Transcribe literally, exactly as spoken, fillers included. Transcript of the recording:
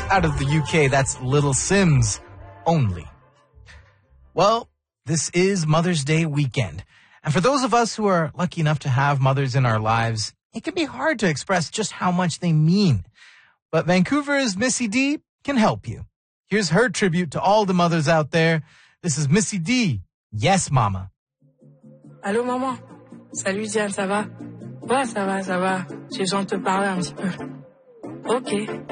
Out of the U K, that's Little Sims only. Well, this is Mother's Day weekend. And for those of us who are lucky enough to have mothers in our lives, it can be hard to express just how much they mean. But Vancouver's Missy D can help you. Here's her tribute to all the mothers out there. This is Missy D. Yes, Mama. Allô, maman. Salut, Diane, ça va? Ouais, ça va, ça va. J'ai besoin de te parler un petit peu. Ok.